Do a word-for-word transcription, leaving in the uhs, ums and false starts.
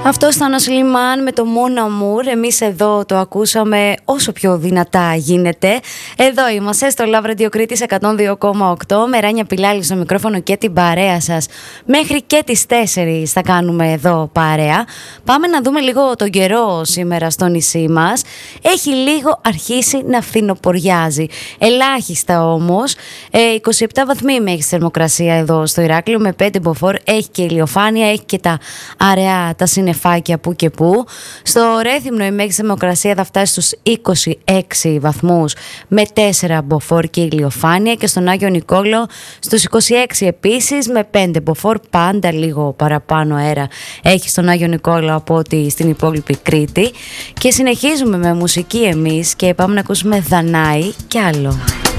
Αυτό ήταν ο Σλιμάν με το Mon Amour. Εμείς εδώ το ακούσαμε όσο πιο δυνατά γίνεται. Εδώ είμαστε στο Love Radio Κρήτης εκατόν δύο κόμμα οκτώ με Ράνια Πιλάλη στο μικρόφωνο και την παρέα σας. Μέχρι και τις τέσσερις θα κάνουμε εδώ παρέα. Πάμε να δούμε λίγο τον καιρό σήμερα στο νησί μας. Έχει λίγο αρχίσει να φθινοποριάζει. Ελάχιστα όμως. Ε, είκοσι επτά βαθμοί μέχρι θερμοκρασία εδώ στο Ηράκλειο με πέντε μποφόρ. Έχει και ηλιοφάνεια, έχει και τα αραιά, τα συννεφάκια που και που. Στο Ρέθυμνο η μέγιστη θερμοκρασία θα φτάσει στους είκοσι έξι βαθμούς με τέσσερα μποφόρ και ηλιοφάνεια, και στον Άγιο Νικόλαο στους είκοσι έξι επίσης με πέντε μποφόρ, πάντα λίγο παραπάνω αέρα έχει στον Άγιο Νικόλαο από ότι στην υπόλοιπη Κρήτη. Και συνεχίζουμε με μουσική εμείς και πάμε να ακούσουμε Δανάη κι άλλο.